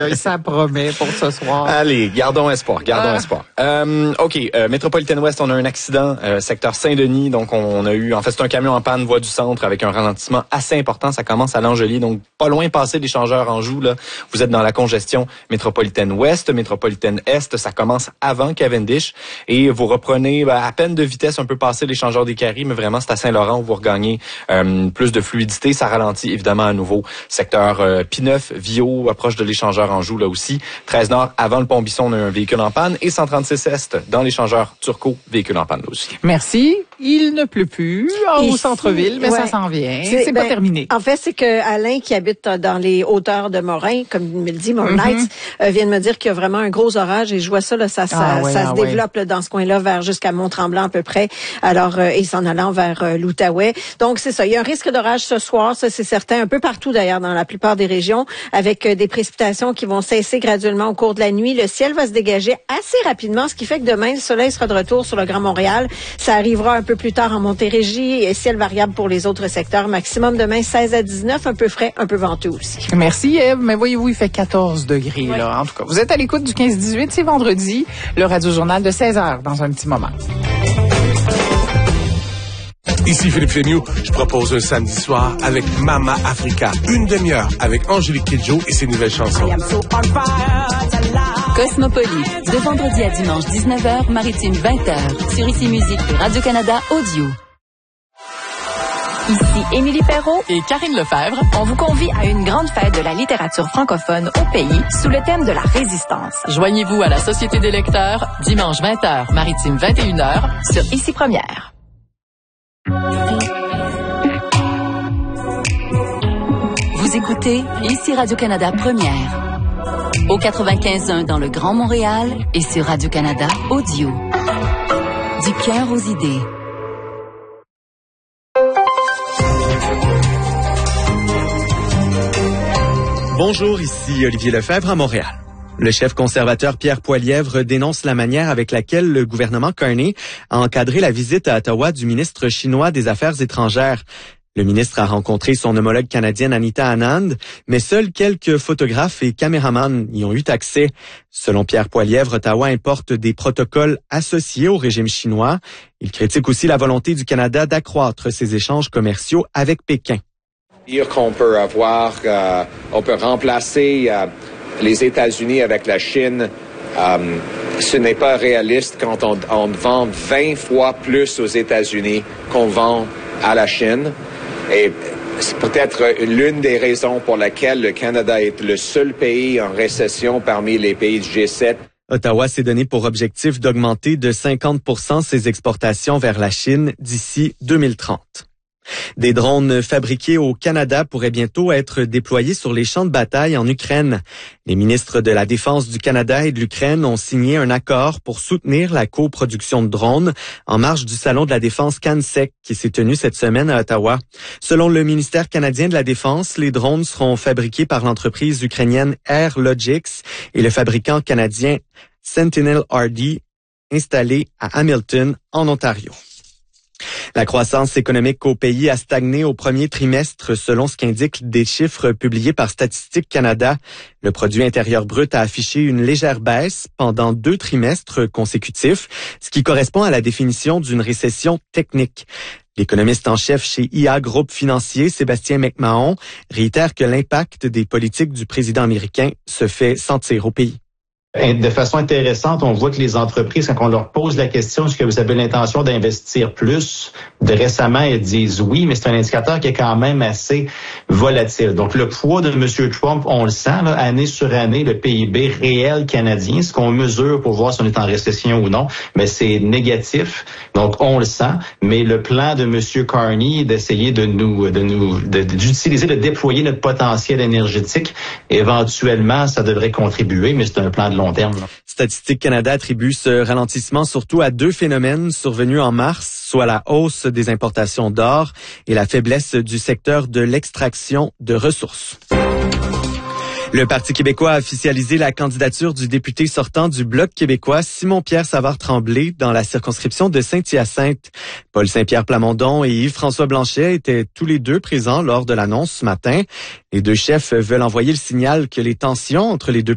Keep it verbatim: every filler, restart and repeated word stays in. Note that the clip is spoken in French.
Ça promet pour ce soir. Allez, gardons espoir, gardons Ah. espoir. Euh, OK, euh, Métropolitaine Ouest, on a un accident, euh, secteur Saint-Denis. Donc, on a eu, en fait, c'est un camion en panne, voie du centre, avec un ralentissement assez important. Ça commence à l'Angelier, donc pas loin passé l'échangeur Anjou. Là, vous êtes dans la congestion Métropolitaine Ouest, Métropolitaine Est. Ça commence avant Cavendish. Et vous reprenez ben, à peine de vitesse, un peu passé l'échangeur des Caries, mais vraiment, c'est à Saint-Laurent où vous regagnez euh, plus de fluidité. Ça ralentit évidemment à nouveau. Secteur euh, P neuf, Vio, approche de l'échangeur Anjou, là aussi. treize Nord, avant le pont Bisson, on a un véhicule en panne. Et cent trente-six Est, dans l'échangeur Turcot, véhicule en panne, là aussi. Merci. Il ne pleut plus au Ici, centre-ville, mais ouais. ça s'en vient. C'est- C'est ben, pas terminé. En fait, c'est que Alain, qui habite dans les hauteurs de Morin, comme il me le dit, Morin Mm-hmm. Heights, euh, vient de me dire qu'il y a vraiment un gros orage et je vois ça, là, ça, ça, Ah ouais, ça ah se ouais. développe là, dans ce coin-là vers jusqu'à Mont-Tremblant à peu près. Alors, euh, et s'en allant vers euh, l'Outaouais. Donc, c'est ça. Il y a un risque d'orage ce soir, ça c'est certain, un peu partout d'ailleurs dans la plupart des régions, avec euh, des précipitations qui vont cesser graduellement au cours de la nuit. Le ciel va se dégager assez rapidement, ce qui fait que demain, le soleil sera de retour sur le Grand Montréal. Ça arrivera un peu plus tard en Montérégie et ciel variable pour les autres secteurs. Maximum demain seize à dix-neuf, un peu frais, un peu venteux aussi. Merci, Ève. Mais voyez-vous, il fait quatorze degrés, Ouais. là. En tout cas, vous êtes à l'écoute du quinze dix-huit. C'est vendredi. Le Radio-Journal de seize heures dans un petit moment. Ici Philippe Fémieux, je propose un samedi soir avec Mama Africa. Une demi-heure avec Angélique Kidjo et ses nouvelles chansons. Cosmopolis, de vendredi à dimanche dix-neuf heures, maritime vingt heures, sur Ici Musique de Radio-Canada Audio. Ici Émilie Perrault Et Karine Lefebvre, on vous convie à une grande fête de la littérature francophone au pays sous le thème de la résistance. joignez-vous à la Société des lecteurs, dimanche vingt heures, maritime vingt et une heures, Sur Ici Première. Vous écoutez Ici Radio-Canada Première. Au quatre-vingt-quinze point un dans le Grand Montréal et sur Radio-Canada Audio. Du cœur aux idées. Bonjour, ici Olivier Lefebvre à Montréal. Le chef conservateur Pierre Poilievre dénonce la manière avec laquelle le gouvernement Carney a encadré la visite à Ottawa du ministre chinois des Affaires étrangères. Le ministre a rencontré son homologue canadienne Anita Anand, mais seuls quelques photographes et caméramans y ont eu accès. Selon Pierre Poilievre, Ottawa importe des protocoles associés au régime chinois. Il critique aussi la volonté du Canada d'accroître ses échanges commerciaux avec Pékin. Dire qu'on peut avoir, euh, on peut remplacer euh, les États-Unis avec la Chine, euh, ce n'est pas réaliste quand on, on vend vingt fois plus aux États-Unis qu'on vend à la Chine. Et c'est peut-être l'une des raisons pour laquelle le Canada est le seul pays en récession parmi les pays du G sept. Ottawa s'est donné pour objectif d'augmenter de cinquante pour cent ses exportations vers la Chine d'ici deux mille trente. Des drones fabriqués au Canada pourraient bientôt être déployés sur les champs de bataille en Ukraine. Les ministres de la Défense du Canada et de l'Ukraine ont signé un accord pour soutenir la coproduction de drones en marge du Salon de la Défense CanSec qui s'est tenu cette semaine à Ottawa. Selon le ministère canadien de la Défense, les drones seront fabriqués par l'entreprise ukrainienne Air Logics et le fabricant canadien Sentinel R D, installé à Hamilton, en Ontario. La croissance économique au pays a stagné au premier trimestre selon ce qu'indiquent des chiffres publiés par Statistique Canada. Le produit intérieur brut a affiché une légère baisse pendant deux trimestres consécutifs, ce qui correspond à la définition d'une récession technique. L'économiste en chef chez I A Groupe Financier, Sébastien McMahon, réitère que l'impact des politiques du président américain se fait sentir au pays. De façon intéressante, on voit que les entreprises, quand on leur pose la question, est-ce que vous avez l'intention d'investir plus, de récemment, elles disent oui, mais c'est un indicateur qui est quand même assez volatile. Donc, le poids de M. Trump, on le sent, là, année sur année, le P I B réel canadien, ce qu'on mesure pour voir si on est en récession ou non, mais c'est négatif. Donc, on le sent. Mais le plan de M. Carney d'essayer de nous, de nous, de, d'utiliser, de déployer notre potentiel énergétique, éventuellement, ça devrait contribuer, mais c'est un plan de long terme. Là. Statistique Canada attribue ce ralentissement surtout à deux phénomènes survenus en mars, soit la hausse des importations d'or et la faiblesse du secteur de l'extraction de ressources. Le Parti québécois a officialisé la candidature du député sortant du Bloc québécois, Simon-Pierre Savard-Tremblay, dans la circonscription de Saint-Hyacinthe. Paul Saint-Pierre Plamondon et Yves-François Blanchet étaient tous les deux présents lors de l'annonce ce matin. Les deux chefs veulent envoyer le signal que les tensions entre les deux